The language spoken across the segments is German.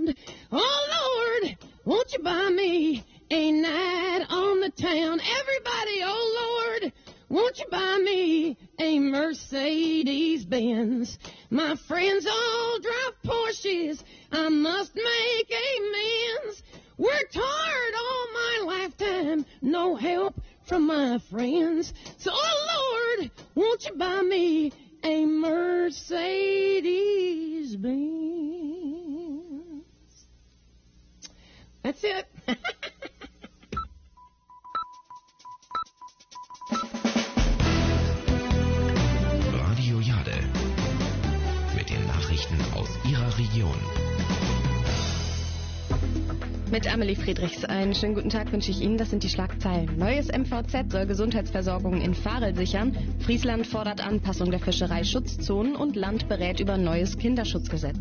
ground. Oh, Lord, won't you buy me a night on the town? Everybody, oh, Lord, won't you buy me a Mercedes-Benz? My friends all drive Porsches. I must make amends. Worked hard all my lifetime. No help from my friends. So, oh, Lord, won't you buy me a Mercedes-Benz? That's it. Radio Jade. Mit den Nachrichten aus Ihrer Region. Mit Amelie Friedrichs. Einen schönen guten Tag wünsche ich Ihnen. Das sind die Schlagzeilen. Neues MVZ soll Gesundheitsversorgung in Varel sichern. Friesland fordert Anpassung der Fischereischutzzonen und Land berät über neues Kinderschutzgesetz.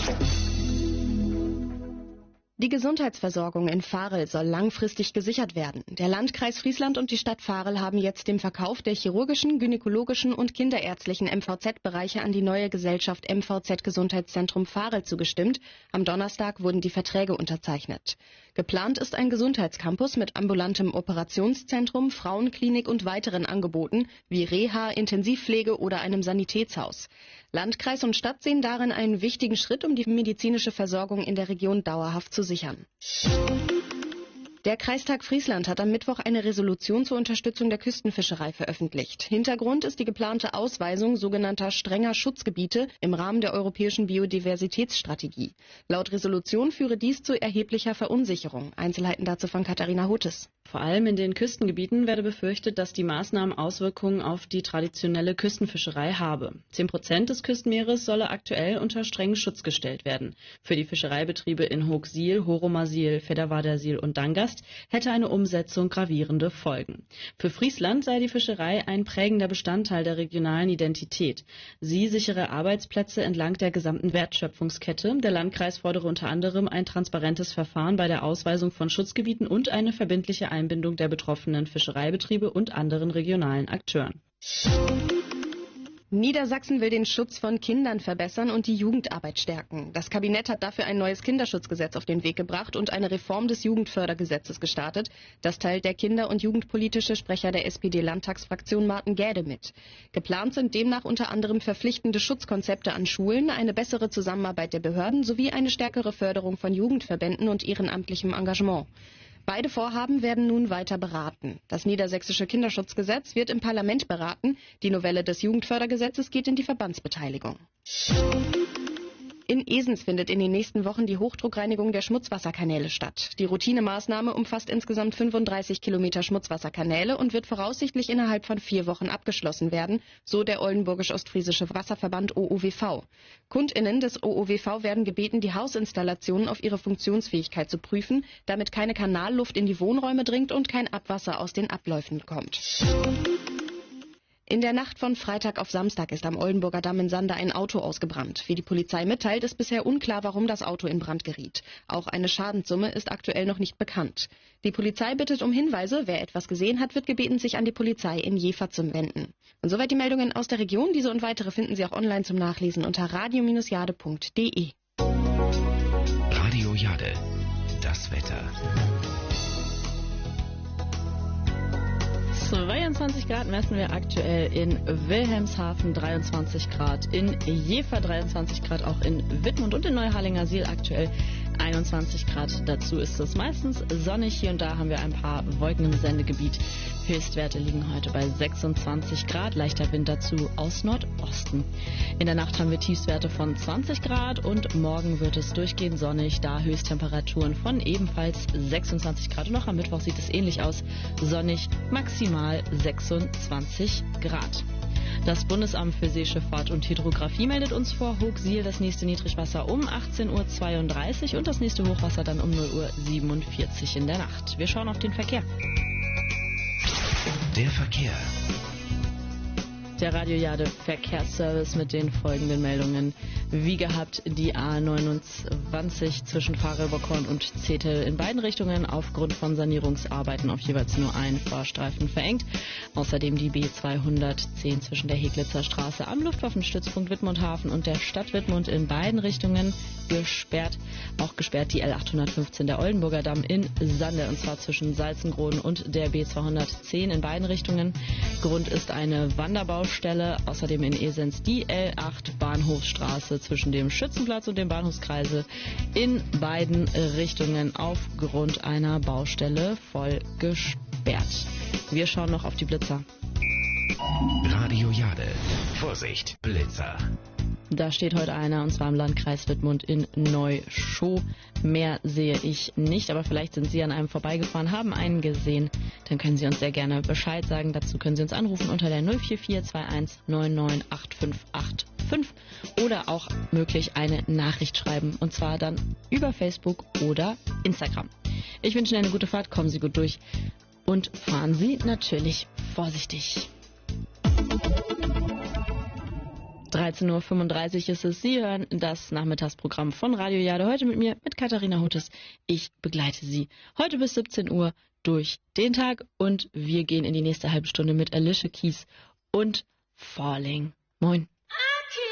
Die Gesundheitsversorgung in Varel soll langfristig gesichert werden. Der Landkreis Friesland und die Stadt Varel haben jetzt dem Verkauf der chirurgischen, gynäkologischen und kinderärztlichen MVZ-Bereiche an die neue Gesellschaft MVZ Gesundheitszentrum Varel zugestimmt. Am Donnerstag wurden die Verträge unterzeichnet. Geplant ist ein Gesundheitscampus mit ambulantem Operationszentrum, Frauenklinik und weiteren Angeboten wie Reha, Intensivpflege oder einem Sanitätshaus. Landkreis und Stadt sehen darin einen wichtigen Schritt, um die medizinische Versorgung in der Region dauerhaft zu sichern. Der Kreistag Friesland hat am Mittwoch eine Resolution zur Unterstützung der Küstenfischerei veröffentlicht. Hintergrund ist die geplante Ausweisung sogenannter strenger Schutzgebiete im Rahmen der europäischen Biodiversitätsstrategie. Laut Resolution führe dies zu erheblicher Verunsicherung. Einzelheiten dazu von Katharina Hutes. Vor allem in den Küstengebieten werde befürchtet, dass die Maßnahmen Auswirkungen auf die traditionelle Küstenfischerei habe. 10% des Küstenmeeres solle aktuell unter strengen Schutz gestellt werden. Für die Fischereibetriebe in Hoogsiel, Horomasil, Fedderwadersiel und Dangast hätte eine Umsetzung gravierende Folgen. Für Friesland sei die Fischerei ein prägender Bestandteil der regionalen Identität. Sie sichere Arbeitsplätze entlang der gesamten Wertschöpfungskette. Der Landkreis fordere unter anderem ein transparentes Verfahren bei der Ausweisung von Schutzgebieten und eine verbindliche Einbindung der betroffenen Fischereibetriebe und anderen regionalen Akteuren. Niedersachsen will den Schutz von Kindern verbessern und die Jugendarbeit stärken. Das Kabinett hat dafür ein neues Kinderschutzgesetz auf den Weg gebracht und eine Reform des Jugendfördergesetzes gestartet. Das teilt der kinder- und jugendpolitische Sprecher der SPD-Landtagsfraktion Martin Gäde mit. Geplant sind demnach unter anderem verpflichtende Schutzkonzepte an Schulen, eine bessere Zusammenarbeit der Behörden sowie eine stärkere Förderung von Jugendverbänden und ehrenamtlichem Engagement. Beide Vorhaben werden nun weiter beraten. Das niedersächsische Kinderschutzgesetz wird im Parlament beraten. Die Novelle des Jugendfördergesetzes geht in die Verbandsbeteiligung. In Esens findet in den nächsten Wochen die Hochdruckreinigung der Schmutzwasserkanäle statt. Die Routinemaßnahme umfasst insgesamt 35 Kilometer Schmutzwasserkanäle und wird voraussichtlich innerhalb von 4 Wochen abgeschlossen werden, so der Oldenburgisch-Ostfriesische Wasserverband OOWV. KundInnen des OOWV werden gebeten, die Hausinstallationen auf ihre Funktionsfähigkeit zu prüfen, damit keine Kanalluft in die Wohnräume dringt und kein Abwasser aus den Abläufen kommt. In der Nacht von Freitag auf Samstag ist am Oldenburger Damm in Sander ein Auto ausgebrannt. Wie die Polizei mitteilt, ist bisher unklar, warum das Auto in Brand geriet. Auch eine Schadenssumme ist aktuell noch nicht bekannt. Die Polizei bittet um Hinweise. Wer etwas gesehen hat, wird gebeten, sich an die Polizei in Jever zu wenden. Und soweit die Meldungen aus der Region. Diese und weitere finden Sie auch online zum Nachlesen unter radio-jade.de. Radio Jade. Das Wetter. 22 Grad messen wir aktuell in Wilhelmshaven, 23 Grad in Jever, 23 Grad auch in Wittmund und in Neuharlingersiel aktuell 21 Grad. Dazu ist es meistens sonnig. Hier und da haben wir ein paar Wolken im Sendegebiet. Höchstwerte liegen heute bei 26 Grad, leichter Wind dazu aus Nordosten. In der Nacht haben wir Tiefstwerte von 20 Grad und morgen wird es durchgehend sonnig, da Höchsttemperaturen von ebenfalls 26 Grad. Und auch am Mittwoch sieht es ähnlich aus, sonnig, maximal 26 Grad. Das Bundesamt für Seeschifffahrt und Hydrographie meldet uns vor Hoogsiel das nächste Niedrigwasser um 18:32 Uhr und das nächste Hochwasser dann um 0:47 Uhr in der Nacht. Wir schauen auf den Verkehr. Der Verkehr. Der Radio Jade Verkehrsservice mit den folgenden Meldungen. Wie gehabt die A29 zwischen Fahrerüberkorn und Zetel in beiden Richtungen aufgrund von Sanierungsarbeiten auf jeweils nur einen Fahrstreifen verengt. Außerdem die B210 zwischen der Heglitzer Straße am Luftwaffenstützpunkt Wittmundhafen und der Stadt Wittmund in beiden Richtungen gesperrt. Auch gesperrt die L815 der Oldenburger Damm in Sande, und zwar zwischen Salzengroden und der B210 in beiden Richtungen. Grund ist eine Wanderbaustelle. Außerdem in Esens die L8 Bahnhofsstraße zwischen dem Schützenplatz und dem Bahnhofskreisel in beiden Richtungen aufgrund einer Baustelle voll gesperrt. Wir schauen noch auf die Blitzer. Radio Jade. Vorsicht, Blitzer. Da steht heute einer, und zwar im Landkreis Wittmund in Neuschow. Mehr sehe ich nicht, aber vielleicht sind Sie an einem vorbeigefahren, haben einen gesehen. Dann können Sie uns sehr gerne Bescheid sagen. Dazu können Sie uns anrufen unter der 044 21 99 8585 oder auch möglich eine Nachricht schreiben, und zwar dann über Facebook oder Instagram. Ich wünsche Ihnen eine gute Fahrt, kommen Sie gut durch und fahren Sie natürlich vorsichtig. 13.35 Uhr ist es. Sie hören das Nachmittagsprogramm von Radio Jade. Heute mit mir, mit Katharina Huttes. Ich begleite Sie heute bis 17 Uhr durch den Tag und wir gehen in die nächste halbe Stunde mit Alicia Keys und Falling. Moin.